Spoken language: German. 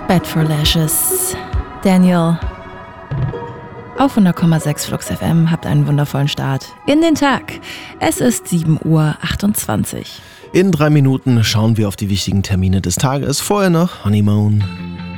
Bad for Lashes. Daniel. Auf 100,6 Flux FM. Habt einen wundervollen Start in den Tag. Es ist 7:28 Uhr. In 3 Minuten schauen wir auf die wichtigen Termine des Tages. Vorher noch Honeymoon.